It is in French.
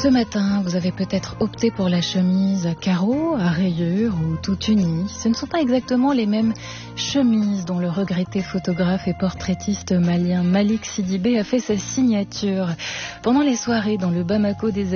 Ce matin, vous avez peut-être opté pour la chemise à carreaux, à rayures ou toute unie. Ce ne sont pas exactement les mêmes chemises dont le regretté photographe et portraitiste malien Malik Sidibé a fait sa signature. Pendant les soirées dans le Bamako des